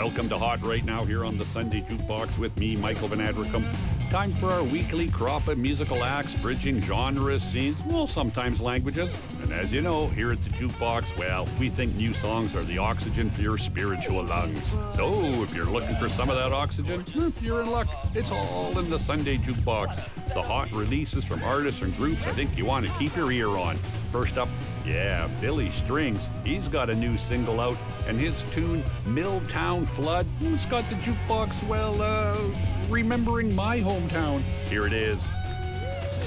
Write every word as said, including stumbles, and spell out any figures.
Welcome to Hot Right Now here on the Sunday Jukebox with me, Michael Van Adricum. Time for our weekly crop of musical acts bridging genres, scenes, well, sometimes languages. And as you know, here at the Jukebox, well, we think new songs are the oxygen for your spiritual lungs. So if you're looking for some of that oxygen, you're in luck. It's all in the Sunday Jukebox. The hot releases from artists and groups I think you want to keep your ear on. First up, yeah, Billy Strings. He's got a new single out, and his tune, Milltown Flood, it's got the jukebox, well, uh, remembering my hometown. Here it is,